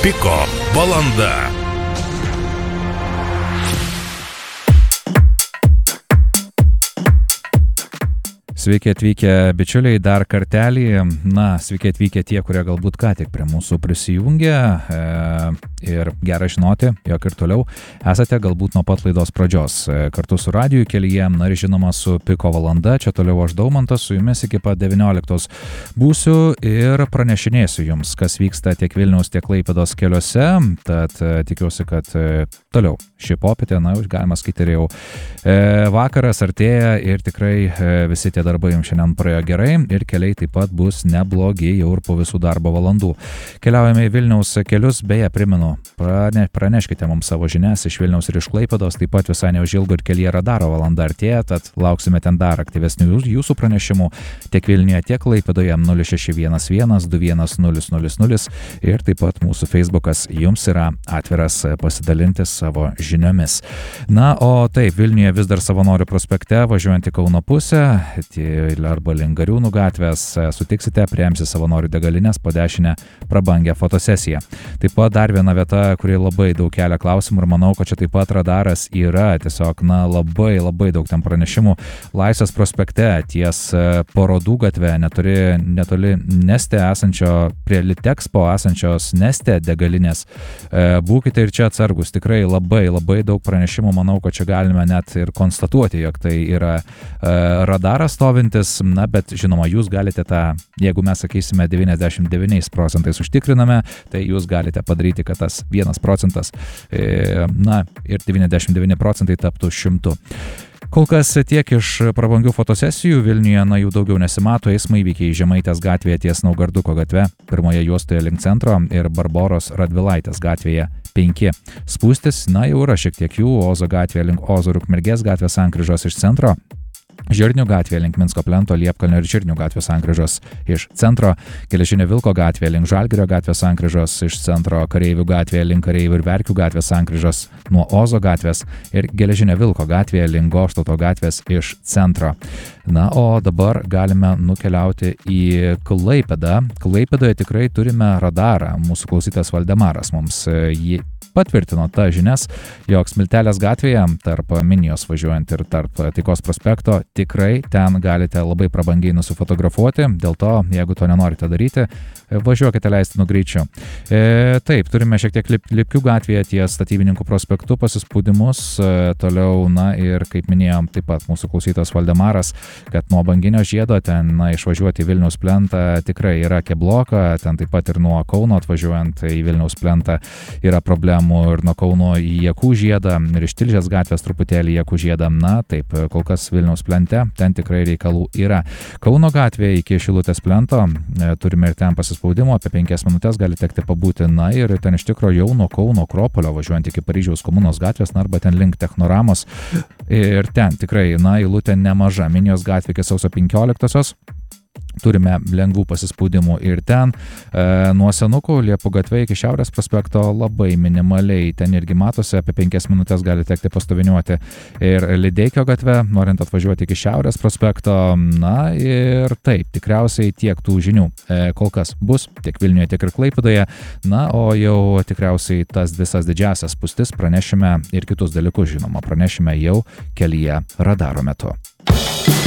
Piko valanda. Sveiki atvykę bičiuliai dar kartelį. Sveiki atvykę tie, kurie galbūt ką tik prie mūsų prisijungė. Ir gera žinoti, jog ir toliau esate galbūt nuo pat laidos pradžios kartu su radiju kelyje, ir žinoma su Piko valanda. Čia toliau aš Daumantas, su jumis iki pat 19 būsiu ir pranešinėsiu jums, kas vyksta tiek Vilniaus, tiek Klaipėdos keliuose. Tad tikiuosi, kad toliau ši popietė, galima skaityti ir jau vakaras artėja ir tikrai visi tie darbai jums šiandien praėjo gerai ir keliai taip pat bus neblogi jau ir po visų darbo valandų. Keliaujame į Vilniaus kelius, beje, primenu, praneškite mums savo žinias iš Vilniaus ir iš Klaipėdos, taip pat visai neužilgo ir kelyje radaro valanda artėja, tad lauksime ten dar aktyvesnių jūsų pranešimų tiek Vilniuje, tiek Klaipėdoje 0611 21000 ir taip pat mūsų Facebookas jums yra atviras pasidalinti savo žiniomis. O taip, Vilniuje vis dar Savanorių prospekte, važiuojant į Kauno pusę, arba link Gariūnų gatvės, sutiksite prie MC Savanorių degalinės po dešinę prabangę fotosesiją. Taip pat dar viena vieta, kuri labai daug kelia klausimų ir manau, kad čia taip pat radaras yra, tiesiog labai daug ten pranešimų. Laisvės prospekte ties Parodų gatve, netoli Neste esančio, prie Litexpo esančios Neste degalinės. Būkite ir čia atsargus, tikrai labai daug pranešimų, manau, kad čia galime net ir konstatuoti, jog tai yra radaras stovintis, bet žinoma, jūs galite tą, jeigu mes sakysime 99% užtikriname, tai jūs galite padaryti, kad tas 1% ir 99% taptų 100. Kol kas tiek iš prabangių fotosesijų. Vilniuje jų daugiau nesimato. Eismo įvykiai Žemaitės gatvėje ties Naugarduko gatve, pirmoje juostoje link centro ir Barboros Radvilaitės gatvėje 5. Spūstis, jau yra šiek tiek jų. Ozo gatvėje link Ozo ir Ukmergės gatvės sankryžos iš centro. Žirnių gatvėje link Minsko plento, Liepkalnio ir Žirnių gatvės sankryžos iš centro, Geležinio Vilko gatvėje link Žalgirio gatvės sankryžos iš centro, Kareivių gatvėje link Kareivių ir Verkių gatvės sankryžos nuo Ozo gatvės ir Geležinio Vilko gatvėje link Goštauto gatvės iš centro. O dabar galime nukeliauti į Klaipėdą. Klaipėdoje tikrai turime radarą. Mūsų klausytojas Valdemaras mums jį patvirtino tą žinias, jog Smiltelės gatvėje tarp Minijos važiuojant ir tarp Taikos prospekto tikrai ten galite labai prabangiai nusifotografuoti, dėl to, jeigu to nenorite daryti, važiuokite leistinu greičiu. Taip, turime šiek tiek Lipkių gatvėje ties Statybininkų prospektu pasispaudimus, toliau, ir kaip minėjom, taip pat mūsų klausytojas Valdemaras, kad nuo Banginio žiedo ten išvažiuoti į Vilniaus plentą tikrai yra kebloka, ten taip pat ir nuo Kauno atvažiuojant į Vilniaus plentą yra problemų ir nuo Kauno į Jakų žiedą ir iš Tilžės gatvės truputėlį Jakų žiedą. Taip, kol kas Vilniaus plente, ten tikrai reikalų yra. Kauno gatvėje iki Šilutės plento turime ir ten pasispaudimo, apie 5 minutės gali tekti pabūti, ir ten iš tikrųjų jau nuo Kauno Akropolio važiuojant iki Paryžiaus Komunos gatvės, arba ten link Technoramos ir ten tikrai, eilutė nemaža. Minijos gatvė iki sausio 15-osios. Turime lengvų pasispaudimų ir ten nuo Senukų Liepų gatvė iki Šiaurės prospekto labai minimaliai, ten irgi matosi, apie 5 minutės gali tekti pastoviniuoti ir Lideikio gatvė, norint atvažiuoti iki Šiaurės prospekto, ir taip, tikriausiai tiek tų žinių kol kas bus, tiek Vilniuje, tiek ir Klaipėdoje, o jau tikriausiai tas visas didžiasias spūstis pranešime ir kitus dalykus, žinoma, pranešime jau kelyje radaro metu.